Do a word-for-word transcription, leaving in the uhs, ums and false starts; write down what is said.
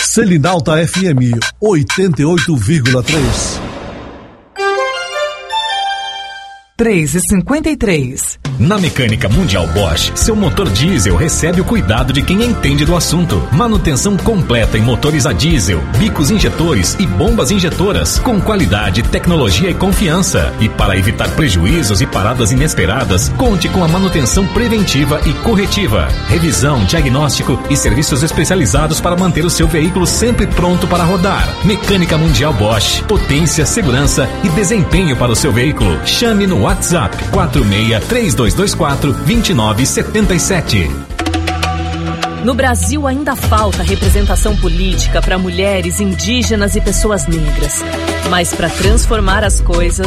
Selinalta F M oitenta e oito vírgula três. três e cinquenta e três. Na Mecânica Mundial Bosch, seu motor diesel recebe o cuidado de quem entende do assunto. Manutenção completa em motores a diesel, bicos injetores e bombas injetoras, com qualidade, tecnologia e confiança. E para evitar prejuízos e paradas inesperadas, conte com a manutenção preventiva e corretiva, revisão, diagnóstico e serviços especializados para manter o seu veículo sempre pronto para rodar. Mecânica Mundial Bosch, potência, segurança e desempenho para o seu veículo. Chame no WhatsApp quatro seis três dois dois quatro dois nove sete sete. No Brasil ainda falta representação política para mulheres, indígenas e pessoas negras. Mas para transformar as coisas,